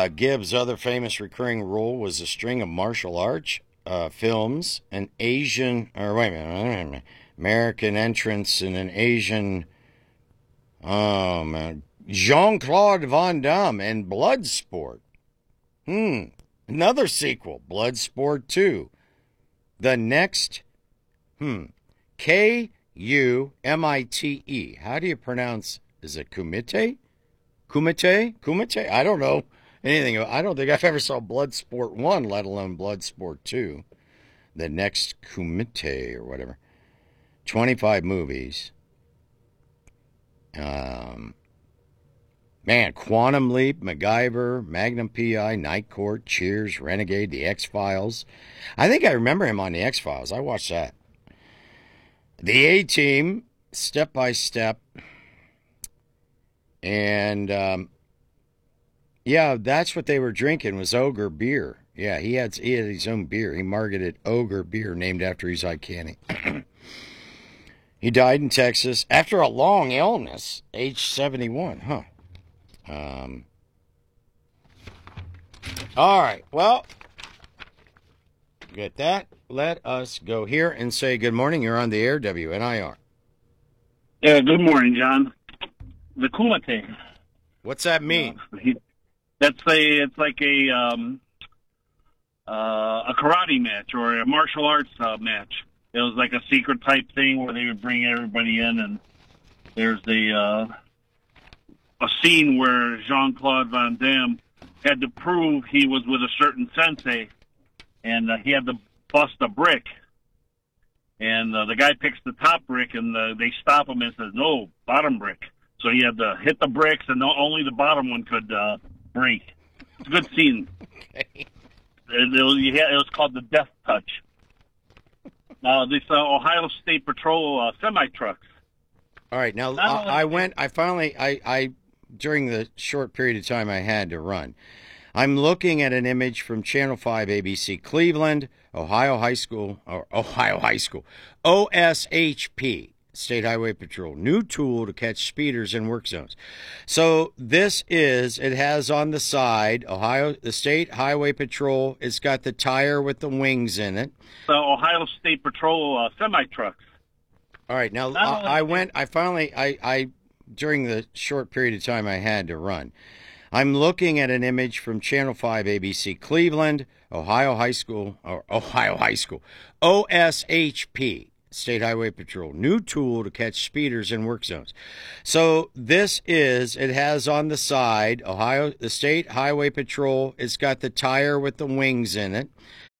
Gibbs' other famous recurring role was a string of martial arts films, an Asian, or wait a minute, American entrance in an Asian, oh man, Jean-Claude Van Damme and Bloodsport. Another sequel, Bloodsport 2. The next, Kumite. How do you pronounce, is it Kumite? Kumite? I don't know anything. I don't think I've ever saw Bloodsport 1, let alone Bloodsport 2. The next Kumite or whatever. 25 movies. Man, Quantum Leap, MacGyver, Magnum P.I., Night Court, Cheers, Renegade, The X-Files. I think I remember him on The X-Files. I watched that. The A-Team, Step by Step. And, yeah, that's what they were drinking was Ogre beer. Yeah, he had his own beer. He marketed Ogre beer, named after his iconic. He died in Texas after a long illness, age 71, huh? All right, well, get that. Let us go here and say good morning. You're on the air, WNIR. Yeah, good morning, John. The Kumite. What's that mean? It's like a karate match or a martial arts match. It was like a secret type thing where they would bring everybody in, and there's a scene where Jean-Claude Van Damme had to prove he was with a certain sensei, and he had to bust a brick. And the guy picks the top brick, and they stop him and says, "No, bottom brick." So he had to hit the bricks, and only the bottom one could break. It's a good scene. Okay. It was called the Death Touch. These Ohio State Patrol semi-trucks. All right, now during the short period of time I had to run, I'm looking at an image from Channel 5 ABC Cleveland, Ohio High School, OSHP, State Highway Patrol, new tool to catch speeders in work zones. So it has on the side, the State Highway Patrol, it's got the tire with the wings in it. The Ohio State Patrol semi-trucks. All right, now during the short period of time I had to run, I'm looking at an image from Channel 5 ABC Cleveland, Ohio High School, OSHP, State Highway Patrol, new tool to catch speeders in work zones. So it has on the side, the State Highway Patrol, it's got the tire with the wings in it.